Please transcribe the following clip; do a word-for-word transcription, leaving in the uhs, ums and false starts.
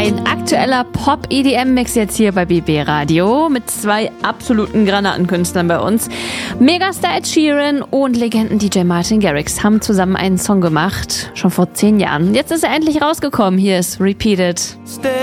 Ein aktueller Pop-E D M-Mix jetzt hier bei B B Radio mit zwei absoluten Granatenkünstlern bei uns. Megastar Ed Sheeran und Legenden-D J Martin Garrix haben zusammen einen Song gemacht, schon vor zehn Jahren. Jetzt ist er endlich rausgekommen. Hier ist Repeated.